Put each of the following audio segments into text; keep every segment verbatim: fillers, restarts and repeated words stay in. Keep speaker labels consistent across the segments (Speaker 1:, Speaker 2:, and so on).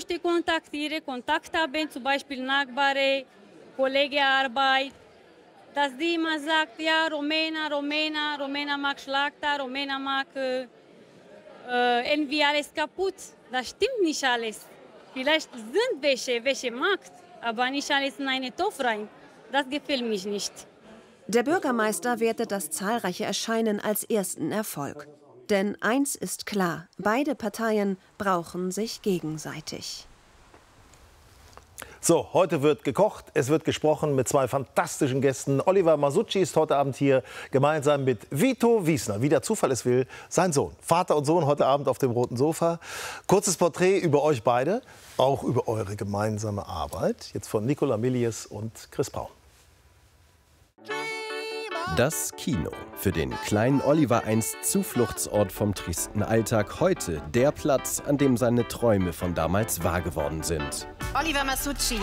Speaker 1: nicht die kontaktiere, Kontakt haben, zum Beispiel Nachbarn, Kollege Arbeit, dass die immer sagt, ja, Rumäner, Rumäner, Rumäner mag Schlachter, Rumäner mag äh, äh, irgendwie alles kaputt. Das stimmt nicht alles. Vielleicht sind welche, welche Macht, aber nicht alles in eine Topf rein. Das gefällt mich nicht.
Speaker 2: Der Bürgermeister wertet das zahlreiche Erscheinen als ersten Erfolg. Denn eins ist klar, beide Parteien brauchen sich gegenseitig.
Speaker 3: So, heute wird gekocht, es wird gesprochen mit zwei fantastischen Gästen. Oliver Masucci ist heute Abend hier, gemeinsam mit Vito Wiesner, wie der Zufall es will, sein Sohn. Vater und Sohn heute Abend auf dem roten Sofa. Kurzes Porträt über euch beide, auch über eure gemeinsame Arbeit. Jetzt von Nicola Milius und Chris Braun.
Speaker 4: Das Kino. Für den kleinen Oliver einst Zufluchtsort vom tristen Alltag. Heute der Platz, an dem seine Träume von damals wahr geworden sind.
Speaker 5: Oliver Masucci.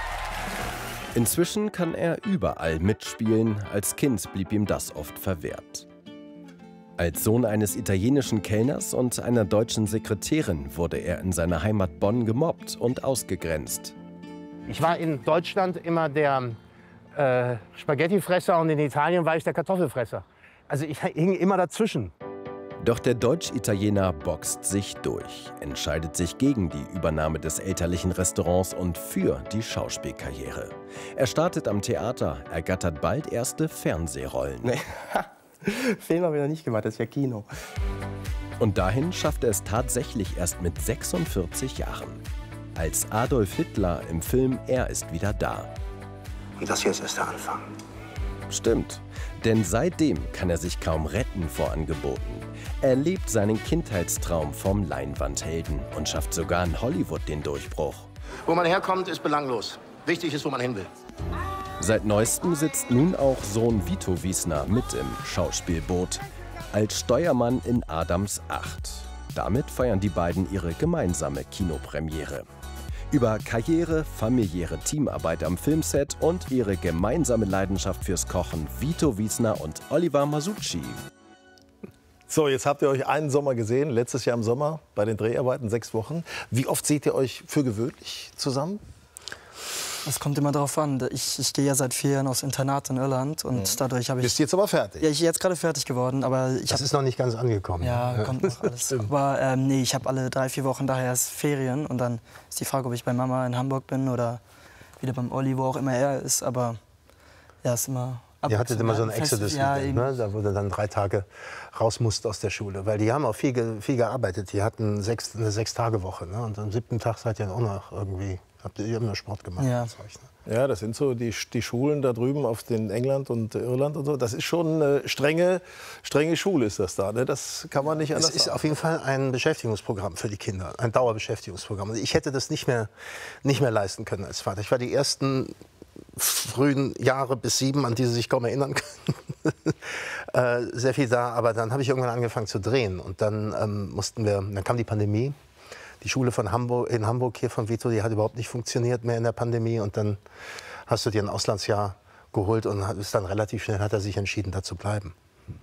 Speaker 4: Inzwischen kann er überall mitspielen. Als Kind blieb ihm das oft verwehrt. Als Sohn eines italienischen Kellners und einer deutschen Sekretärin wurde er in seiner Heimat Bonn gemobbt und ausgegrenzt.
Speaker 6: Ich war in Deutschland immer der Äh, Spaghettifresser und in Italien war ich der Kartoffelfresser. Also ich hing immer dazwischen.
Speaker 4: Doch der Deutsch-Italiener boxt sich durch, entscheidet sich gegen die Übernahme des elterlichen Restaurants und für die Schauspielkarriere. Er startet am Theater, ergattert bald erste Fernsehrollen.
Speaker 7: Nee, Film habe ich noch nicht gemacht, das ist ja Kino.
Speaker 4: Und dahin schafft er es tatsächlich erst mit sechsundvierzig Jahren. Als Adolf Hitler im Film Er ist wieder da.
Speaker 6: Und das hier ist erst der Anfang.
Speaker 4: Stimmt, denn seitdem kann er sich kaum retten vor Angeboten. Er lebt seinen Kindheitstraum vom Leinwandhelden und schafft sogar in Hollywood den Durchbruch.
Speaker 6: Wo man herkommt, ist belanglos. Wichtig ist, wo man hin will.
Speaker 4: Seit neuestem sitzt nun auch Sohn Vito Wiesner mit im Schauspielboot. Als Steuermann in Adams acht. Damit feiern die beiden ihre gemeinsame Kinopremiere. Über Karriere, familiäre Teamarbeit am Filmset und ihre gemeinsame Leidenschaft fürs Kochen Vito Wiesner und Oliver Masucci.
Speaker 3: So, jetzt habt ihr euch einen Sommer gesehen, letztes Jahr im Sommer bei den Dreharbeiten, sechs Wochen. Wie oft seht ihr euch für gewöhnlich zusammen?
Speaker 8: Das kommt immer darauf an. Ich, ich gehe ja seit vier Jahren aufs Internat in Irland und mhm. dadurch habe ich...
Speaker 3: Bist jetzt aber fertig?
Speaker 8: Ja, ich bin jetzt gerade fertig geworden, aber ich...
Speaker 6: Das
Speaker 8: hab,
Speaker 6: ist noch nicht ganz angekommen.
Speaker 8: Ja, kommt noch alles. Aber ähm, nee, ich habe alle drei, vier Wochen daher erst Ferien und dann ist die Frage, ob ich bei Mama in Hamburg bin oder wieder beim Olli, wo auch immer er ist, aber ja, ist immer...
Speaker 6: Ihr hattet immer so ein Exodus, ja, ne? Da wurde dann drei Tage raus musste aus der Schule, weil die haben auch viel, ge viel gearbeitet. Die hatten sechs, eine Sechs-Tage-Woche, ne? Und am siebten Tag seid ihr auch noch irgendwie... Habt ihr immer Sport gemacht?
Speaker 8: Ja.
Speaker 6: Das reicht, ne?
Speaker 3: Ja, das sind so die, die Schulen da drüben auf den England und Irland und so. Das ist schon eine strenge, strenge Schule ist das da. Ne? Das kann man nicht anders sagen.
Speaker 6: Es ist auf jeden Fall ein Beschäftigungsprogramm für die Kinder, ein Dauerbeschäftigungsprogramm. Also ich hätte das nicht mehr, nicht mehr leisten können als Vater. Ich war die ersten frühen Jahre bis sieben, an die sie sich kaum erinnern können, äh, sehr viel da. Aber dann habe ich irgendwann angefangen zu drehen und dann ähm, mussten wir, dann kam die Pandemie. Die Schule von Hamburg, in Hamburg hier von Vito, die hat überhaupt nicht funktioniert mehr in der Pandemie. Und dann hast du dir ein Auslandsjahr geholt und ist dann relativ schnell hat er sich entschieden, da zu bleiben.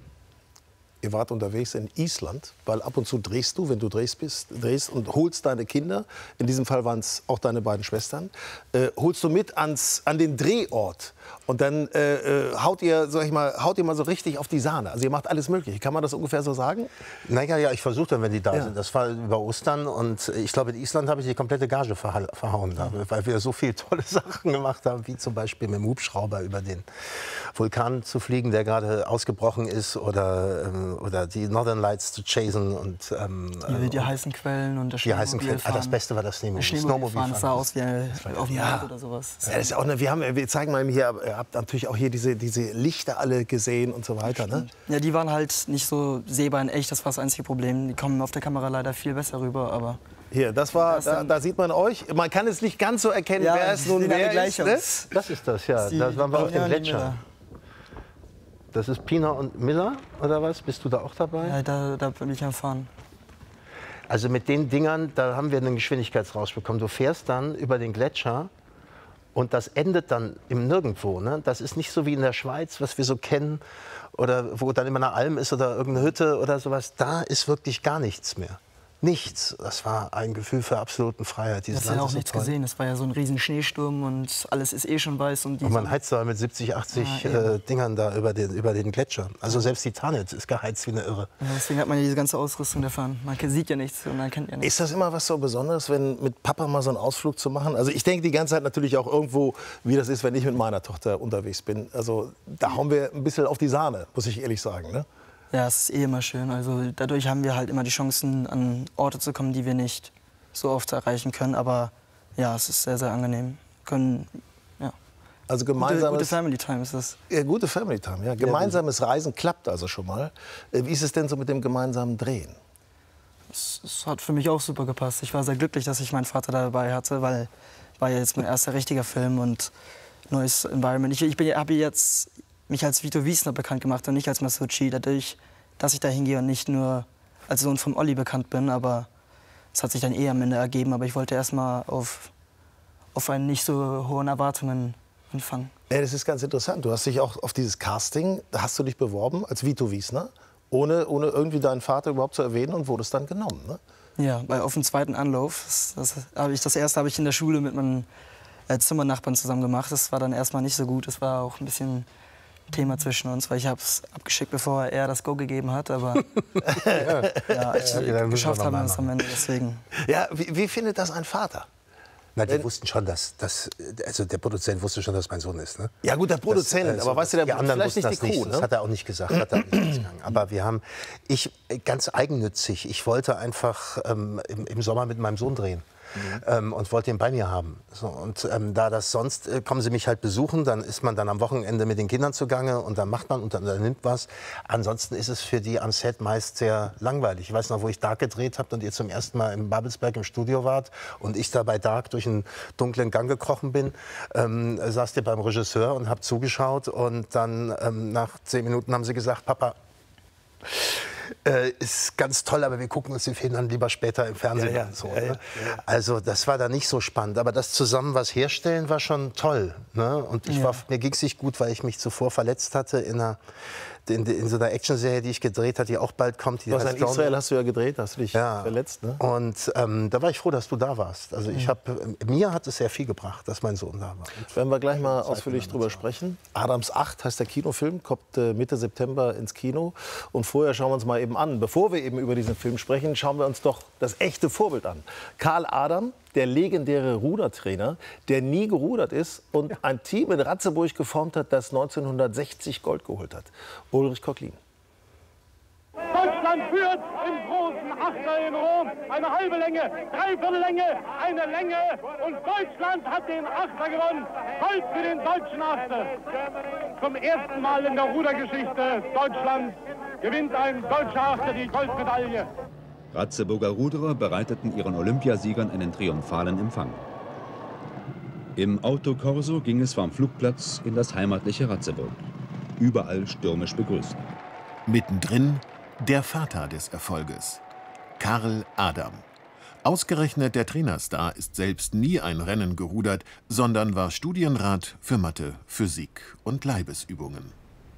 Speaker 3: Ihr wart unterwegs in Island, weil ab und zu drehst du, wenn du drehst, bist, drehst und holst deine Kinder, in diesem Fall waren es auch deine beiden Schwestern, äh, holst du mit ans, an den Drehort und dann äh, haut, ihr, sag ich mal, haut ihr mal so richtig auf die Sahne. Also ihr macht alles Mögliche. Kann man das ungefähr so sagen?
Speaker 6: Naja, ja, ich versuche dann, wenn die da
Speaker 3: ja.
Speaker 6: sind. Das war über Ostern und ich glaube, in Island habe ich die komplette Gage verha verhauen, da, weil wir so viele tolle Sachen gemacht haben, wie zum Beispiel mit dem Hubschrauber über den Vulkan zu fliegen, der gerade ausgebrochen ist, oder ähm, oder die Northern Lights zu chasen und ähm,
Speaker 8: die, die heißen Quellen und das
Speaker 6: die heißen Quellen. Ah, das Beste war das Snowmobil.
Speaker 8: Snowmobil fahren, das sah aus wie auf dem
Speaker 3: ja.
Speaker 8: Rad oder sowas.
Speaker 3: Ja, das ist auch eine, wir, haben, wir zeigen mal hier, ihr habt natürlich auch hier diese, diese Lichter alle gesehen und so weiter. Ne?
Speaker 8: Ja, die waren halt nicht so sehbar in echt, das war das einzige Problem. Die kommen auf der Kamera leider viel besser rüber, aber...
Speaker 3: Hier, das war, das da, da sieht man euch. Man kann es nicht ganz so erkennen, ja, wer es nun wer ist. Ne?
Speaker 6: Das ist das, ja. Das waren wir auf dem Gletscher. Das ist Pina und Miller, oder was? Bist du da auch dabei?
Speaker 8: Ja, da, da bin ich am Fahren.
Speaker 6: Also mit den Dingern, da haben wir einen Geschwindigkeitsrausch bekommen. Du fährst dann über den Gletscher und das endet dann im Nirgendwo. Ne? Das ist nicht so wie in der Schweiz, was wir so kennen, oder wo dann immer eine Alm ist oder irgendeine Hütte oder sowas. Da ist wirklich gar nichts mehr. nichts. Das war ein Gefühl für absoluten Freiheit.
Speaker 8: Du hast ja auch nichts gesehen. Es war ja so ein riesen Schneesturm und alles ist eh schon weiß. Und,
Speaker 6: und man heizt da mit siebzig, achtzig ah, äh, Dingern da über den, über den Gletscher. Also selbst die Tanit ist geheizt wie eine Irre.
Speaker 8: Ja, deswegen hat man ja diese ganze Ausrüstung davon. Man sieht ja nichts und man kennt ja nichts.
Speaker 3: Ist das immer was so Besonderes, wenn mit Papa mal so einen Ausflug zu machen? Also ich denke die ganze Zeit natürlich auch irgendwo, wie das ist, wenn ich mit meiner Tochter unterwegs bin. Also da hauen wir ein bisschen auf die Sahne, muss ich ehrlich sagen, ne?
Speaker 8: Ja, es ist eh immer schön. Also dadurch haben wir halt immer die Chancen, an Orte zu kommen, die wir nicht so oft erreichen können. Aber ja, es ist sehr, sehr angenehm. Können, ja.
Speaker 3: Also gemeinsames...
Speaker 8: Gute, gute Family Time ist das.
Speaker 3: Ja, gute Family Time, ja. Gemeinsames Reisen klappt also schon mal. Wie ist es denn so mit dem gemeinsamen Drehen?
Speaker 8: Es, es hat für mich auch super gepasst. Ich war sehr glücklich, dass ich meinen Vater dabei hatte, weil war ja jetzt mein erster richtiger Film und neues Environment. Ich, ich habe jetzt mich als Vito Wiesner bekannt gemacht und nicht als Masucci, dadurch, dass ich da hingehe und nicht nur als Sohn von Olli bekannt bin, aber es hat sich dann eh am Ende ergeben, aber ich wollte erst mal auf, auf einen nicht so hohen Erwartungen anfangen.
Speaker 3: Ja, das ist ganz interessant. Du hast dich auch auf dieses Casting, da hast du dich beworben als Vito Wiesner, ohne, ohne irgendwie deinen Vater überhaupt zu erwähnen und wurdest dann genommen, ne?
Speaker 8: Ja, bei, auf dem zweiten Anlauf. Das, das, hab ich, das erste habe ich in der Schule mit meinen äh, Zimmernachbarn zusammen gemacht. Das war dann erstmal nicht so gut. Das war auch ein bisschen Thema zwischen uns, weil ich habe es abgeschickt, bevor er das Go gegeben hat. Aber ja, ja, ich, ja, geschafft haben wir es am Ende. Deswegen.
Speaker 3: Ja, wie, wie findet das ein Vater?
Speaker 6: Na, die wussten schon, dass, dass also der Produzent wusste schon, dass mein Sohn ist. Ne?
Speaker 3: Ja gut, der Produzent, das, also, aber weißt du, der
Speaker 6: die anderen
Speaker 3: vielleicht nicht die
Speaker 6: das
Speaker 3: Crew,
Speaker 6: nicht.
Speaker 3: ne?
Speaker 6: Das hat er auch nicht gesagt. Hat er auch nicht gesagt. Aber wir haben, ich ganz eigennützig, ich wollte einfach ähm, im, im Sommer mit meinem Sohn drehen. Mhm. Ähm, und wollte ihn bei mir haben. So, und ähm, da das sonst, äh, kommen sie mich halt besuchen, dann ist man dann am Wochenende mit den Kindern zugange und dann macht man und dann, dann nimmt was. Ansonsten ist es für die am Set meist sehr langweilig. Ich weiß noch, wo ich Dark gedreht habe und ihr zum ersten Mal in Babelsberg im Studio wart und ich da bei Dark durch einen dunklen Gang gekrochen bin, ähm, saßt ihr beim Regisseur und habt zugeschaut und dann ähm, nach zehn Minuten haben sie gesagt, Papa, Äh, ist ganz toll, aber wir gucken uns den Film dann lieber später im Fernsehen
Speaker 3: ja, ja,
Speaker 6: an. So,
Speaker 3: ja,
Speaker 6: ne?
Speaker 3: ja, ja.
Speaker 6: Also das war dann nicht so spannend, aber das zusammen was herstellen war schon toll. Ne? Und ich
Speaker 8: Ja.
Speaker 6: war, mir ging es nicht gut, weil ich mich zuvor verletzt hatte in, einer, in, in so einer Actionserie, die ich gedreht habe, die auch bald kommt. Die
Speaker 3: Was
Speaker 6: heißt
Speaker 3: in Israel hast du ja gedreht, hast du dich
Speaker 6: ja.
Speaker 3: verletzt, ne?
Speaker 6: Und ähm, da war ich froh, dass du da warst. Also ich hab, mir hat es sehr viel gebracht, dass mein Sohn da war. Und
Speaker 3: werden wir gleich mal ausführlich drüber sprechen. Adams acht heißt der Kinofilm, kommt äh, Mitte September ins Kino. Und vorher schauen wir uns mal eben an, bevor wir eben über diesen Film sprechen, schauen wir uns doch das echte Vorbild an. Karl Adam, der legendäre Rudertrainer, der nie gerudert ist und ja. ein Team in Ratzeburg geformt hat, das neunzehnhundertsechzig Gold geholt hat. Ulrich Kocklin.
Speaker 5: Deutschland führt im großen Achter in Rom. Eine halbe Länge, dreiviertel Länge, eine Länge. Und Deutschland hat den Achter gewonnen. Gold für den deutschen Achter. Zum ersten Mal in der Rudergeschichte Deutschlands gewinnt ein deutscher Achter die Goldmedaille.
Speaker 9: Ratzeburger Ruderer bereiteten ihren Olympiasiegern einen triumphalen Empfang. Im Autokorso ging es vom Flugplatz in das heimatliche Ratzeburg. Überall stürmisch begrüßt.
Speaker 10: Mittendrin der Vater des Erfolges, Karl Adam. Ausgerechnet der Trainerstar ist selbst nie ein Rennen gerudert, sondern war Studienrat für Mathe, Physik und Leibesübungen.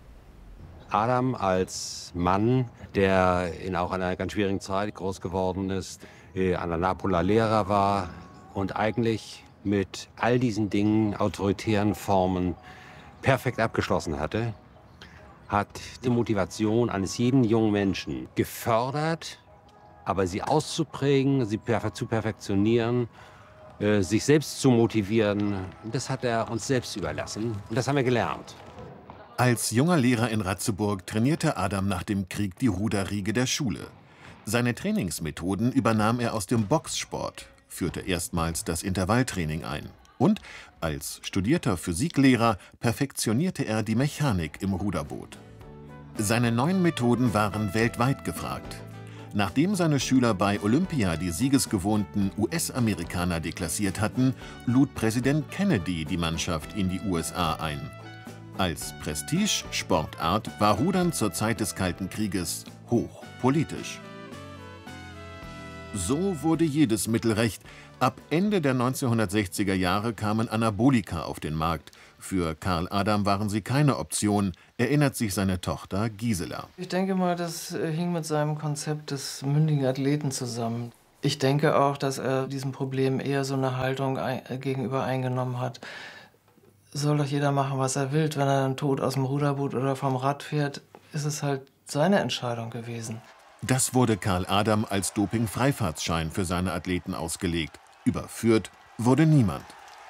Speaker 11: Adam als Mann, der in auch einer ganz schwierigen Zeit groß geworden ist, an der Napola Lehrer war und eigentlich mit all diesen Dingen, autoritären Formen, perfekt abgeschlossen hatte, hat die Motivation eines jeden jungen Menschen gefördert, aber sie auszuprägen, sie perfe- zu perfektionieren, äh, sich selbst zu motivieren, das hat er uns selbst überlassen und das haben wir gelernt.
Speaker 10: Als junger Lehrer in Ratzeburg trainierte Adam nach dem Krieg die Ruderriege der Schule. Seine Trainingsmethoden übernahm er aus dem Boxsport, führte erstmals das Intervalltraining ein. Und als studierter Physiklehrer perfektionierte er die Mechanik im Ruderboot. Seine neuen Methoden waren weltweit gefragt. Nachdem seine Schüler bei Olympia die siegesgewohnten U S-Amerikaner deklassiert hatten, lud Präsident Kennedy die Mannschaft in die U S A ein. Als Prestige-Sportart war Rudern zur Zeit des Kalten Krieges hochpolitisch. So wurde jedes Mittel recht, Ab Ende der neunzehnhundertsechziger Jahre kamen Anabolika auf den Markt. Für Karl Adam waren sie keine Option, erinnert sich seine Tochter Gisela.
Speaker 12: Ich denke mal, das hing mit seinem Konzept des mündigen Athleten zusammen. Ich denke auch, dass er diesem Problem eher so eine Haltung ein, gegenüber eingenommen hat. Soll doch jeder machen, was er will. Wenn er dann tot aus dem Ruderboot oder vom Rad fährt, ist es halt seine Entscheidung gewesen.
Speaker 10: Das wurde Karl Adam als Doping-Freifahrtsschein für seine Athleten ausgelegt. Überführt wurde niemand.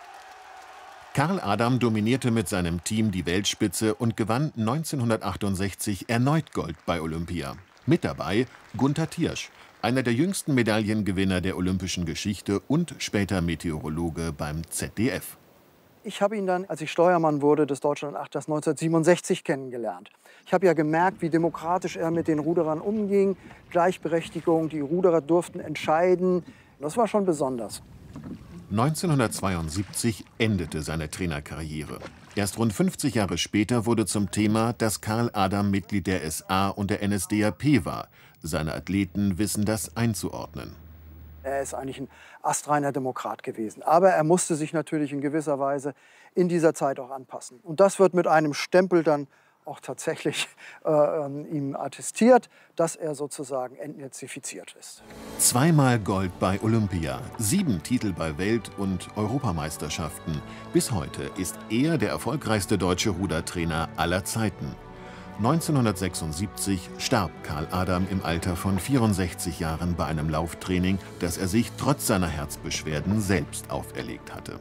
Speaker 10: Karl Adam dominierte mit seinem Team die Weltspitze und gewann neunzehnhundertachtundsechzig erneut Gold bei Olympia. Mit dabei Gunther Thiersch, einer der jüngsten Medaillengewinner der olympischen Geschichte und später Meteorologe beim Z D F.
Speaker 13: Ich habe ihn dann, als ich Steuermann wurde des Deutschlandachters neunzehnhundertsiebenundsechzig kennengelernt. Ich habe ja gemerkt, wie demokratisch er mit den Ruderern umging. Gleichberechtigung, die Ruderer durften entscheiden. Das war schon besonders.
Speaker 10: neunzehnhundertzweiundsiebzig endete seine Trainerkarriere. Erst rund fünfzig Jahre später wurde zum Thema, dass Karl Adam Mitglied der S A und der N S D A P war. Seine Athleten wissen das einzuordnen.
Speaker 13: Er ist eigentlich ein astreiner Demokrat gewesen. Aber er musste sich natürlich in gewisser Weise in dieser Zeit auch anpassen. Und das wird mit einem Stempel dann auch tatsächlich äh, ihm attestiert, dass er sozusagen entnazifiziert ist.
Speaker 10: Zweimal Gold bei Olympia, sieben Titel bei Welt- und Europameisterschaften. Bis heute ist er der erfolgreichste deutsche Rudertrainer aller Zeiten. neunzehnhundertsechsundsiebzig starb Karl Adam im Alter von vierundsechzig Jahren bei einem Lauftraining, das er sich trotz seiner Herzbeschwerden selbst auferlegt hatte.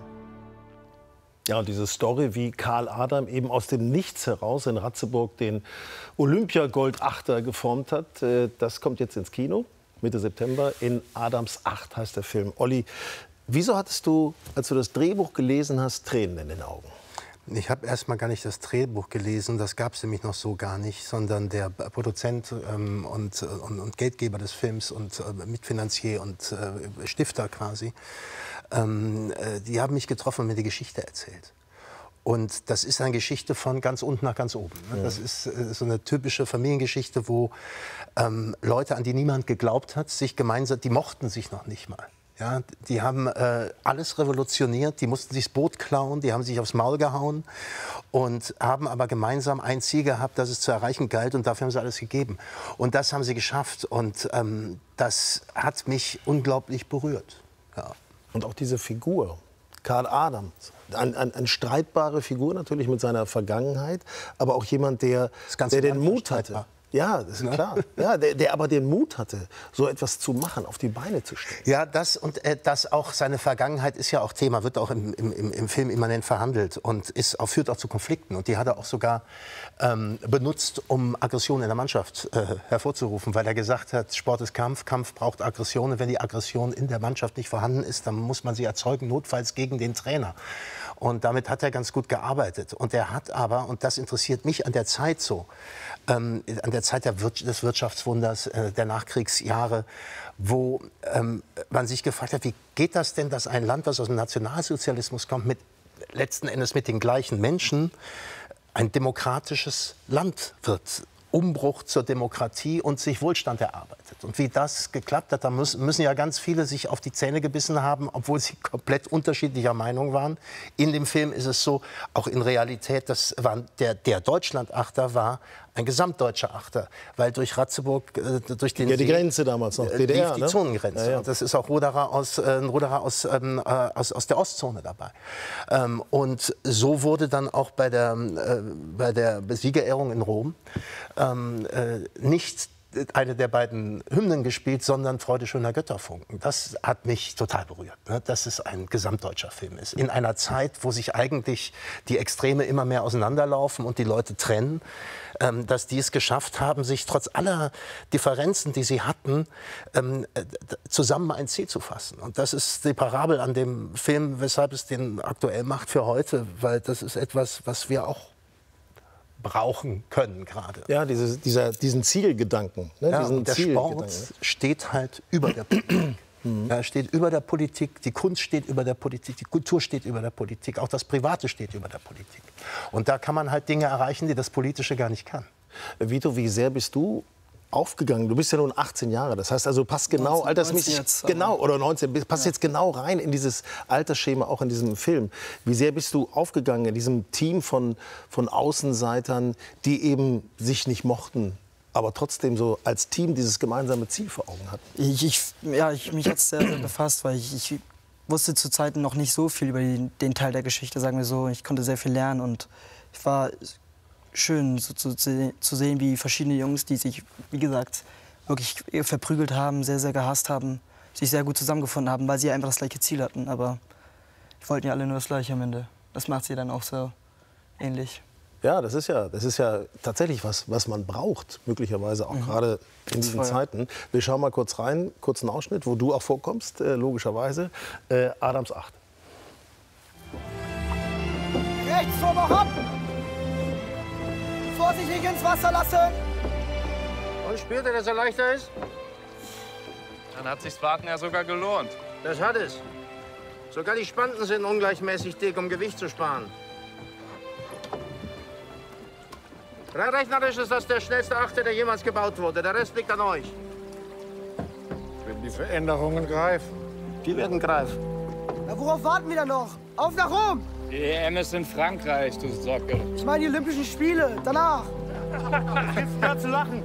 Speaker 3: Ja, und diese Story, wie Karl Adam eben aus dem Nichts heraus in Ratzeburg den Olympiagold-Achter geformt hat, das kommt jetzt ins Kino, Mitte September. In Adams Acht heißt der Film. Olli, wieso hattest du, als du das Drehbuch gelesen hast, Tränen in den Augen?
Speaker 6: Ich habe erst mal gar nicht das Drehbuch gelesen, das gab es nämlich noch so gar nicht, sondern der Produzent ähm, und, und, und Geldgeber des Films und äh, Mitfinanzier und äh, Stifter quasi, ähm, äh, die haben mich getroffen und mir die Geschichte erzählt. Und das ist eine Geschichte von ganz unten nach ganz oben. Ne? Ja. Das ist äh, so eine typische Familiengeschichte, wo ähm, Leute, an die niemand geglaubt hat, sich gemeinsam, die mochten sich noch nicht mal. Ja, die haben äh, alles revolutioniert, die mussten sich das Boot klauen, die haben sich aufs Maul gehauen und haben aber gemeinsam ein Ziel gehabt, das es zu erreichen galt, und dafür haben sie alles gegeben. Und das haben sie geschafft, und ähm, das hat mich unglaublich berührt. Ja.
Speaker 3: Und auch diese Figur, Karl Adam, eine ein, ein streitbare Figur natürlich mit seiner Vergangenheit, aber auch jemand, der, der den Mut hatte. Ja, das ist klar. Ja, der, der aber den Mut hatte, so etwas zu machen, auf die Beine zu stellen.
Speaker 6: Ja, das und äh, das auch seine Vergangenheit ist ja auch Thema, wird auch im, im, im Film immanent verhandelt und ist auch, führt auch zu Konflikten. Und die hat er auch sogar ähm, benutzt, um Aggression in der Mannschaft äh, hervorzurufen, weil er gesagt hat, Sport ist Kampf, Kampf braucht Aggression. Und wenn die Aggression in der Mannschaft nicht vorhanden ist, dann muss man sie erzeugen, notfalls gegen den Trainer. Und damit hat er ganz gut gearbeitet. Und er hat aber, und das interessiert mich an der Zeit so, ähm, an der Zeit der Wir des Wirtschaftswunders, äh, der Nachkriegsjahre, wo ähm, man sich gefragt hat, wie geht das denn, dass ein Land, das aus dem Nationalsozialismus kommt, mit, letzten Endes mit den gleichen Menschen, ein demokratisches Land wird. Umbruch zur Demokratie und sich Wohlstand erarbeitet. Und wie das geklappt hat, da müssen, müssen ja ganz viele sich auf die Zähne gebissen haben, obwohl sie komplett unterschiedlicher Meinung waren. In dem Film ist es so, auch in Realität, das war der, der Deutschlandachter war ein gesamtdeutscher Achter, weil durch Ratzeburg, äh, durch den
Speaker 3: ja, die See, Grenze damals noch, D D R,
Speaker 6: lief die
Speaker 3: ne?
Speaker 6: Zonengrenze.
Speaker 3: Ja, ja.
Speaker 6: Und das ist auch Ruderer aus, äh, ein Ruderer aus, ähm, äh, aus, aus der Ostzone dabei. Ähm, und so wurde dann auch bei der, äh, bei der Siegerehrung in Rom ähm, äh, nicht eine der beiden Hymnen gespielt, sondern Freude schöner Götterfunken. Das hat mich total berührt, ne? Dass es ein gesamtdeutscher Film ist. In einer Zeit, wo sich eigentlich die Extreme immer mehr auseinanderlaufen und die Leute trennen, ähm, dass die es geschafft haben, sich trotz aller Differenzen, die sie hatten, ähm, zusammen ein Ziel zu fassen. Und das ist die Parabel an dem Film, weshalb es den aktuell macht für heute, weil das ist etwas, was wir auch brauchen können gerade.
Speaker 3: Ja, diese, dieser, diesen Zielgedanken. Ne?
Speaker 6: Ja,
Speaker 3: diesen
Speaker 6: und der
Speaker 3: Zielgedanken.
Speaker 6: Sport steht halt über der Politik. Er steht über der Politik, die Kunst steht über der Politik, die Kultur steht über der Politik, auch das Private steht über der Politik. Und da kann man halt Dinge erreichen, die das Politische gar nicht kann.
Speaker 3: Vito, wie sehr bist du aufgegangen. Du bist ja nun achtzehn Jahre. Das heißt also, passt genau
Speaker 8: neunzehn,
Speaker 3: altersmäßig,
Speaker 8: jetzt,
Speaker 3: genau, oder neunzehn, passt ja. jetzt genau rein in dieses Altersschema, auch in diesem Film. Wie sehr bist du aufgegangen in diesem Team von, von Außenseitern, die eben sich nicht mochten, aber trotzdem so als Team dieses gemeinsame Ziel vor Augen hatten?
Speaker 8: Ich, ich, ja, ich, mich hat es sehr, sehr befasst, weil ich, ich wusste zu Zeiten noch nicht so viel über die, den Teil der Geschichte, sagen wir so. Ich konnte sehr viel lernen und ich war schön so zu, zu sehen, wie verschiedene Jungs, die sich, wie gesagt, wirklich verprügelt haben, sehr, sehr gehasst haben, sich sehr gut zusammengefunden haben, weil sie einfach das gleiche Ziel hatten. Aber die wollten ja alle nur das Gleiche am Ende. Das macht sie dann auch so ähnlich.
Speaker 3: Ja, das ist ja, das ist ja tatsächlich was, was man braucht, möglicherweise auch mhm. gerade in diesen
Speaker 8: Voll.
Speaker 3: Zeiten. Wir schauen mal kurz rein, kurzen Ausschnitt, wo du auch vorkommst, äh, logischerweise. Äh, Adams acht.
Speaker 14: Rechts vom Hopp! Vorsichtig ins Wasser lassen!
Speaker 15: Und spürt ihr, dass er leichter ist?
Speaker 16: Dann hat sich's Warten ja sogar gelohnt.
Speaker 15: Das hat es. Sogar die Spanten sind ungleichmäßig dick, um Gewicht zu sparen. Rein rechnerisch ist das der schnellste Achter, der jemals gebaut wurde. Der Rest liegt an euch.
Speaker 17: Wenn die Veränderungen greifen.
Speaker 15: Die werden greifen.
Speaker 14: Na, worauf warten wir dann noch? Auf nach Rom!
Speaker 16: Die E M ist in Frankreich, du Socke.
Speaker 14: Ich meine die Olympischen Spiele, danach.
Speaker 5: Was gibt's da zu lachen?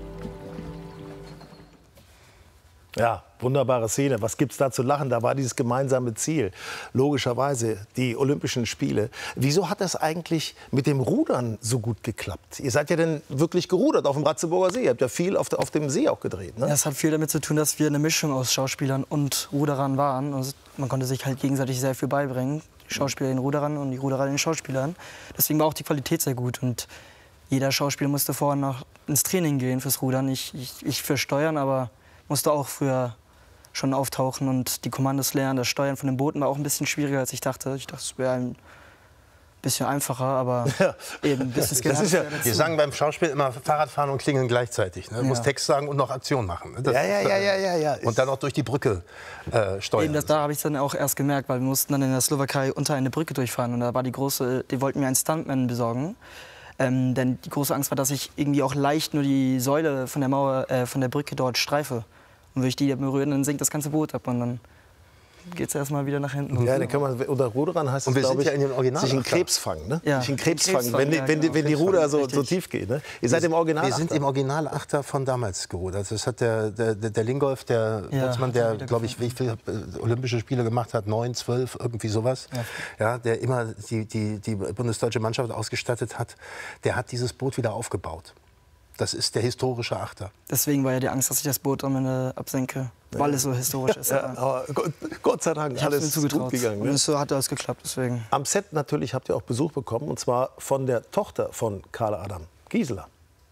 Speaker 3: Ja, wunderbare Szene. Was gibt's da zu lachen? Da war dieses gemeinsame Ziel. Logischerweise die Olympischen Spiele. Wieso hat das eigentlich mit dem Rudern so gut geklappt? Ihr seid ja denn wirklich gerudert auf dem Ratzeburger See. Ihr habt ja viel auf, der, auf dem See auch gedreht. Ne?
Speaker 8: Ja, es hat viel damit zu tun, dass wir eine Mischung aus Schauspielern und Ruderern waren. Also man konnte sich halt gegenseitig sehr viel beibringen. Die Schauspieler den Ruderern und die Ruderer den Schauspielern. Deswegen war auch die Qualität sehr gut. Und jeder Schauspieler musste vorher noch ins Training gehen fürs Rudern. Ich, ich, ich für Steuern, aber musste auch früher schon auftauchen und die Kommandos lernen. Das Steuern von den Booten war auch ein bisschen schwieriger, als ich dachte. Ich dachte, es wäre ein bisschen einfacher, aber ja. eben ein bisschen
Speaker 6: das ist ja, Wir sagen beim Schauspiel immer Fahrradfahren und Klingeln gleichzeitig. Ne? Du ja. musst Text sagen und noch Aktion machen. Ne? Das
Speaker 3: ja, ja, ja, ja, ja, ja.
Speaker 6: Und dann auch durch die Brücke äh, steuern.
Speaker 8: Eben das, da habe ich dann auch erst gemerkt, weil wir mussten dann in der Slowakei unter eine Brücke durchfahren. Und da war die große, die wollten mir einen Stuntman besorgen. Ähm, denn die große Angst war, dass ich irgendwie auch leicht nur die Säule von der Mauer, äh, von der Brücke dort streife. Und würde ich die berühren, dann sinkt das ganze Boot ab und dann geht es erstmal wieder nach hinten.
Speaker 3: Ja, dann kann man, oder Rudern heißt es, glaube ich,
Speaker 6: ja in den Original
Speaker 3: sich in Krebs fangen. Ne?
Speaker 8: Ja.
Speaker 3: Sich in Krebs fangen, wenn, ja, wenn, genau. wenn die Ruder so, so tief gehen. Ne? Ihr seid im Original
Speaker 6: Wir sind im Original Achter von damals gerudert. Das hat der, der, der Lingolf, der ja, Bootsmann, der, glaube ich, wie viele Olympische Spiele gemacht hat, neun, zwölf, irgendwie sowas. Ja. Ja, der immer die, die, die bundesdeutsche Mannschaft ausgestattet hat, der hat dieses Boot wieder aufgebaut. Das ist der historische Achter.
Speaker 8: Deswegen war ja die Angst, dass ich das Boot am Ende absenke, weil es so historisch ist.
Speaker 3: Ja, aber Gott, Gott sei Dank,
Speaker 8: ich
Speaker 3: alles
Speaker 8: mir
Speaker 3: gut gegangen. Ne?
Speaker 8: Und so hat alles geklappt, deswegen.
Speaker 3: Am Set natürlich habt ihr auch Besuch bekommen, und zwar von der Tochter von Karl Adam, Gisela.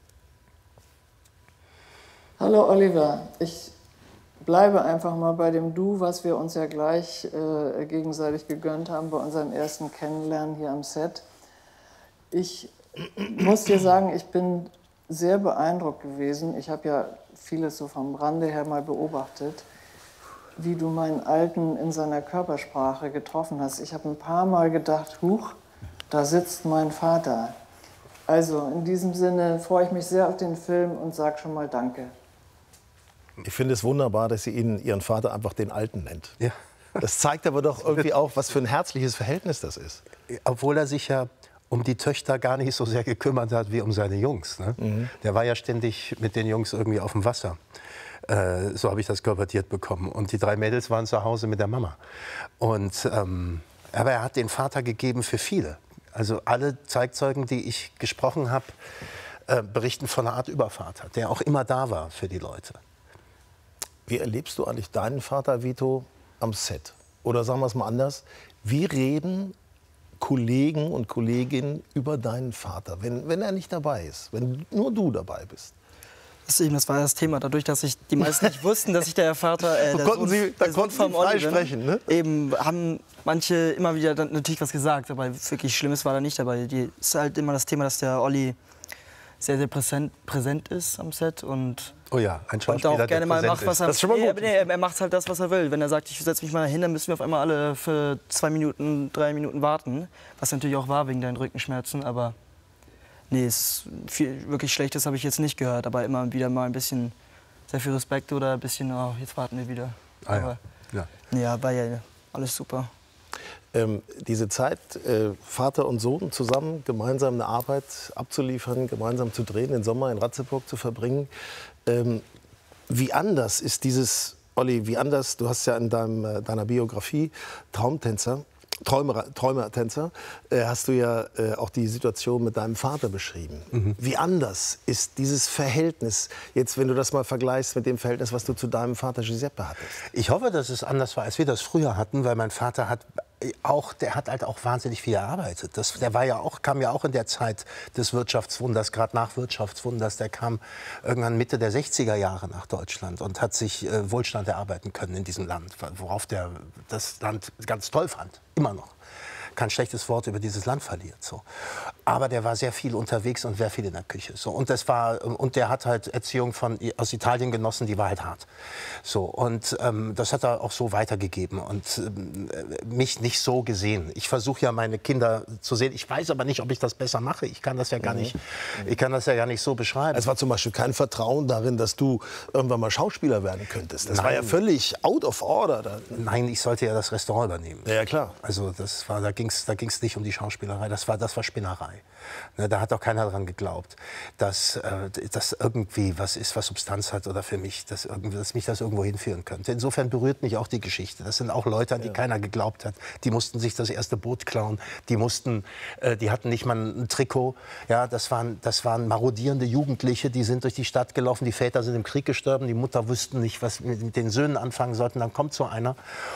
Speaker 12: Hallo Oliver, ich bleibe einfach mal bei dem Du, was wir uns ja gleich äh, gegenseitig gegönnt haben bei unserem ersten Kennenlernen hier am Set. Ich muss dir sagen, ich bin sehr beeindruckt gewesen. Ich habe ja vieles so vom Rande her mal beobachtet, wie du meinen Alten in seiner Körpersprache getroffen hast. Ich habe ein paar Mal gedacht, huch, da sitzt mein Vater. Also in diesem Sinne freue ich mich sehr auf den Film und sage schon mal Danke.
Speaker 3: Ich finde es wunderbar, dass sie ihn, ihren Vater einfach den Alten nennt. Ja. Das zeigt aber doch irgendwie auch, was für ein herzliches Verhältnis das ist.
Speaker 6: Obwohl er sich ja um die Töchter gar nicht so sehr gekümmert hat wie um seine Jungs. Ne? Mhm. Der war ja ständig mit den Jungs irgendwie auf dem Wasser. Äh, so habe ich das kolportiert bekommen. Und die drei Mädels waren zu Hause mit der Mama. Und, ähm, aber er hat den Vater gegeben für viele. Also alle Zeitzeugen, die ich gesprochen habe, äh, berichten von einer Art Übervater, der auch immer da war für die Leute.
Speaker 3: Wie erlebst du eigentlich deinen Vater, Vito, am Set? Oder sagen wir es mal anders, wie reden Kollegen und Kolleginnen über deinen Vater, wenn, wenn er nicht dabei ist, wenn nur du dabei bist?
Speaker 8: Das, eben, das war das Thema, dadurch, dass ich die meisten nicht wussten, dass ich der Vater, äh, der
Speaker 3: konnten
Speaker 8: Sohn,
Speaker 3: Sie, da konnten Sie frei sprechen, ne?
Speaker 8: Eben haben manche immer wieder dann natürlich was gesagt, aber wirklich Schlimmes war da nicht dabei. Die ist halt immer das Thema, dass der Olli sehr, sehr präsent, präsent ist am Set und
Speaker 6: oh ja, ein Schauspieler,
Speaker 8: und auch gerne mal macht, was er,
Speaker 3: das ist schon mal gut.
Speaker 8: Nee, er macht halt das, was er will. Wenn er sagt, ich setze mich mal hin, dann müssen wir auf einmal alle für zwei Minuten, drei Minuten warten. Was natürlich auch war wegen deinen Rückenschmerzen, aber Nee, es, viel, wirklich Schlechtes habe ich jetzt nicht gehört, aber immer wieder mal ein bisschen sehr viel Respekt oder ein bisschen, oh, jetzt warten wir wieder.
Speaker 6: Ah, ja.
Speaker 8: Aber,
Speaker 6: Ja.
Speaker 8: ja, war ja alles super.
Speaker 3: Ähm, diese Zeit, äh, Vater und Sohn zusammen, gemeinsam eine Arbeit abzuliefern, gemeinsam zu drehen, den Sommer in Ratzeburg zu verbringen. Ähm, wie anders ist dieses, Olli, wie anders, du hast ja in deinem, äh, deiner Biografie Traumtänzer, Träumer, Träumertänzer, äh, hast du ja äh, auch die Situation mit deinem Vater beschrieben.
Speaker 6: Mhm.
Speaker 3: Wie anders ist dieses Verhältnis, jetzt wenn du das mal vergleichst mit dem Verhältnis, was du zu deinem Vater Giuseppe hattest?
Speaker 6: Ich hoffe, dass es anders war, als wir das früher hatten, weil mein Vater hat auch, der hat halt auch wahnsinnig viel gearbeitet. Das, der war ja auch, kam ja auch in der Zeit des Wirtschaftswunders, gerade nach Wirtschaftswunders. Der kam irgendwann Mitte der sechziger Jahre nach Deutschland und hat sich äh, Wohlstand erarbeiten können in diesem Land, worauf der das Land ganz toll fand, immer noch. Kein schlechtes Wort über dieses Land verliert. So. Aber der war sehr viel unterwegs und sehr viel in der Küche. So. Und, das war, und der hat halt Erziehung von, aus Italien genossen, die war halt hart. So. Und ähm, das hat er auch so weitergegeben und ähm, mich nicht so gesehen. Ich versuche ja meine Kinder zu sehen. Ich weiß aber nicht, ob ich das besser mache. Ich kann das ja gar nicht, ich kann das ja gar nicht so beschreiben.
Speaker 3: Es war zum Beispiel kein Vertrauen darin, dass du irgendwann mal Schauspieler werden könntest. Das
Speaker 6: Nein.
Speaker 3: war ja völlig out of order. Da.
Speaker 6: Nein, ich sollte ja das Restaurant übernehmen.
Speaker 3: Ja, klar.
Speaker 6: Also das war, da ging es da ging's nicht um die Schauspielerei, das war, das war Spinnerei. Ne, da hat auch keiner dran geglaubt, dass äh, das irgendwie was ist, was Substanz hat oder für mich, dass, irgendwie, dass mich das irgendwo hinführen könnte. Insofern berührt mich auch die Geschichte. Das sind auch Leute, an die ja. keiner geglaubt hat. Die mussten sich das erste Boot klauen, die, mussten, äh, die hatten nicht mal ein Trikot. Ja, das, waren, das waren marodierende Jugendliche, die sind durch die Stadt gelaufen, die Väter sind im Krieg gestorben, die Mutter wussten nicht, was mit den Söhnen anfangen sollten. Dann kommt so einer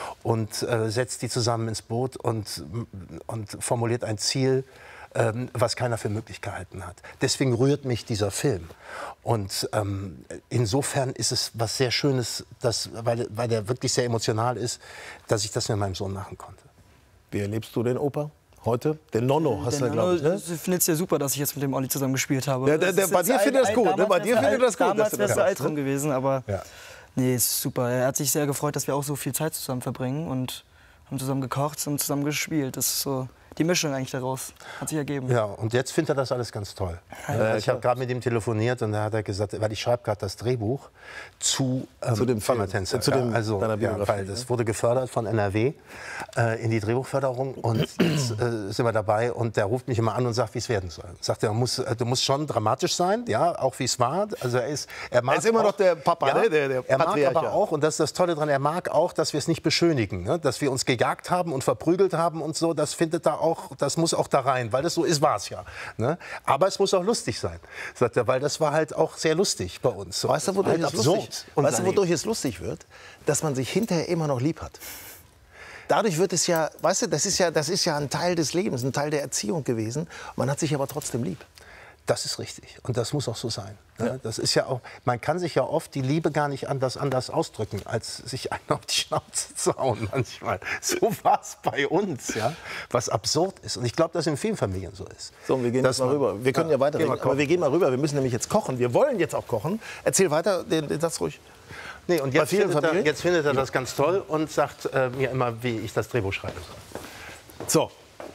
Speaker 6: und äh, setzt die zusammen ins Boot und, und formuliert ein Ziel, ähm, was keiner für möglich gehalten hat. Deswegen rührt mich dieser Film. Und ähm, insofern ist es was sehr Schönes, dass, weil, weil der wirklich sehr emotional ist, dass ich das mit meinem Sohn machen konnte.
Speaker 3: Wie erlebst du den Opa heute? Den Nonno hast du, glaube ich, ne?
Speaker 8: Ich finde es ja super, dass ich jetzt mit dem Olli zusammen gespielt habe.
Speaker 3: Ja, der, der, bei dir findet das gut, ne? Bei dir findet das gut.
Speaker 8: Damals wärst du alt drum gewesen, aber
Speaker 6: ja.
Speaker 8: nee, ist super. Er hat sich sehr gefreut, dass wir auch so viel Zeit zusammen verbringen und haben zusammen gekocht und zusammen gespielt. Das ist so die Mischung eigentlich daraus. Hat sich ergeben.
Speaker 6: Ja, und jetzt findet er das alles ganz toll.
Speaker 8: Ja,
Speaker 6: also ich habe gerade mit ihm telefoniert und da hat er gesagt, weil ich schreibe gerade das Drehbuch zu, ähm,
Speaker 3: zu dem Film,
Speaker 6: äh,
Speaker 3: zu dem,
Speaker 6: ja, also,
Speaker 3: deiner
Speaker 6: ja,
Speaker 3: Biografie.
Speaker 6: weil das wurde gefördert von N R W äh, in die Drehbuchförderung und jetzt äh, sind wir dabei und der ruft mich immer an und sagt, wie es werden soll. Sagt er, muss, äh, du musst schon dramatisch sein, ja, auch wie es war. Also er ist, er mag
Speaker 3: er ist immer
Speaker 6: auch,
Speaker 3: noch der Papa,
Speaker 6: ja,
Speaker 3: ne? der, der
Speaker 6: Er mag
Speaker 3: Patriarch,
Speaker 6: aber
Speaker 3: ja.
Speaker 6: auch, und das ist das Tolle daran, er mag auch, dass wir es nicht beschönigen, ne? Dass wir uns gejagt haben und verprügelt haben und so, das findet er auch, das muss auch da rein, weil das so ist, war es ja. Ne? Aber es muss auch lustig sein, sagt er, weil das war halt auch sehr lustig bei uns. So,
Speaker 3: weißt du, wodurch,
Speaker 6: halt
Speaker 3: es lustig, weißt du, wodurch es lustig wird? Dass man sich hinterher immer noch lieb hat. Dadurch wird es ja, weißt du, das ist ja, das ist ja ein Teil des Lebens, ein Teil der Erziehung gewesen. Man hat sich aber trotzdem lieb.
Speaker 6: Das ist richtig und das muss auch so sein. Ja. Das ist ja auch, man kann sich ja oft die Liebe gar nicht anders, anders ausdrücken, als sich einen auf die Schnauze zu hauen manchmal. So war es bei uns, ja? Was absurd ist. Und ich glaube, dass in vielen Familien so ist.
Speaker 3: So, wir gehen jetzt mal
Speaker 6: man,
Speaker 3: rüber. Wir können ja, ja weiterreden, aber wir gehen mal rüber. Wir müssen nämlich jetzt kochen. Wir wollen jetzt auch kochen. Erzähl weiter, den, den Satz ruhig.
Speaker 6: Nee, und jetzt findet, er,
Speaker 3: Familien?
Speaker 6: jetzt findet er das ganz toll und sagt äh, mir immer, wie ich das Drehbuch schreiben soll.
Speaker 3: So,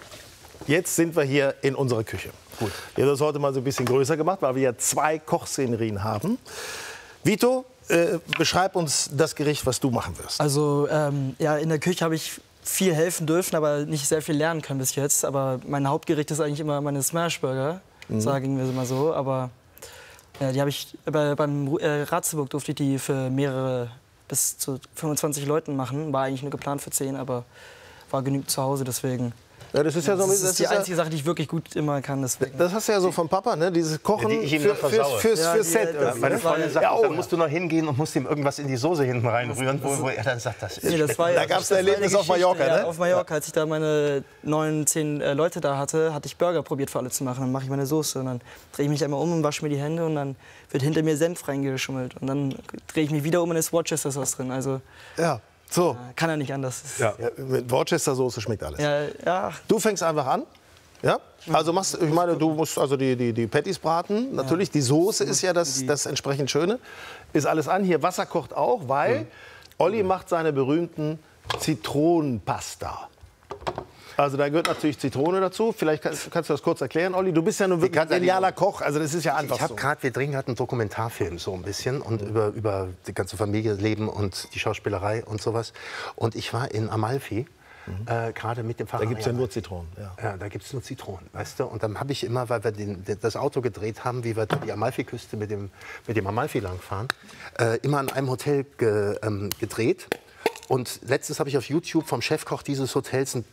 Speaker 3: jetzt sind wir hier in unserer Küche. Gut. Wir haben das heute mal so ein bisschen größer gemacht, weil wir ja zwei Kochszenerien haben. Vito, äh, beschreib uns das Gericht, was du machen wirst.
Speaker 8: Also ähm, ja, in der Küche habe ich viel helfen dürfen, aber nicht sehr viel lernen können bis jetzt. Aber mein Hauptgericht ist eigentlich immer meine Smashburger, mhm. sagen wir mal so. Aber ja, die habe ich bei, beim äh, Ratzeburg durfte ich die für mehrere bis zu fünfundzwanzig Leuten machen. War eigentlich nur geplant für zehn, aber war genügend zu Hause, deswegen.
Speaker 3: Ja, das ist ja, ja so,
Speaker 8: das, das ist die
Speaker 3: ist
Speaker 8: einzige
Speaker 3: ja,
Speaker 8: Sache, die ich wirklich gut immer kann. Deswegen.
Speaker 3: Das hast du ja so vom Papa, ne? Dieses Kochen
Speaker 6: ja, die ich
Speaker 3: für, für, fürs,
Speaker 8: ja,
Speaker 3: fürs
Speaker 8: die,
Speaker 3: Set.
Speaker 8: das,
Speaker 6: Meine Freundin sagt,
Speaker 3: ja, oh,
Speaker 6: dann musst du noch hingehen und musst ihm irgendwas in die Soße hinten reinrühren, wo, wo er dann sagt, das ist
Speaker 8: nee, das war ja,
Speaker 3: Da gab es ein Erlebnis auf Mallorca,
Speaker 8: ja,
Speaker 3: ne?
Speaker 8: Auf Mallorca, als ich da meine neun, zehn äh, Leute da hatte, hatte ich Burger probiert für alle zu machen. Dann mache ich meine Soße und dann drehe ich mich einmal um und wasche mir die Hände und dann wird hinter mir Senf reingeschummelt. Und dann drehe ich mich wieder um und ist Worcester Sauce drin. Also,
Speaker 3: ja, so.
Speaker 8: Kann ja nicht anders.
Speaker 3: Ja. Ja, mit Worcester-Soße schmeckt alles.
Speaker 8: Ja, ja.
Speaker 3: Du fängst einfach an. Ja? Also machst, ich meine, du musst also die, die, die Patties braten, natürlich. Die Soße ist ja das, das entsprechend Schöne. Ist alles an. Hier Wasser kocht auch, weil mhm. Olli macht seine berühmten Zitronenpasta. Also da gehört natürlich Zitrone dazu. Vielleicht kannst, kannst du das kurz erklären, Olli. Du bist ja nun wirklich ein genialer Koch. Also das ist ja einfach
Speaker 6: Ich habe
Speaker 3: so.
Speaker 6: gerade, wir drehen gerade einen Dokumentarfilm so ein bisschen und mhm. über, über die ganze Familienleben und die Schauspielerei und sowas. Und ich war in Amalfi. Mhm. Äh, gerade mit dem Fahrer.
Speaker 3: Da gibt es ja nur Zitronen. Ja,
Speaker 6: ja da gibt es nur Zitronen, weißt du. Und dann habe ich immer, weil wir den, das Auto gedreht haben, wie wir die Amalfiküste mit dem, mit dem Amalfi langfahren, äh, immer an einem Hotel ge, ähm, gedreht. Und letztens habe ich auf YouTube vom Chefkoch dieses Hotels ein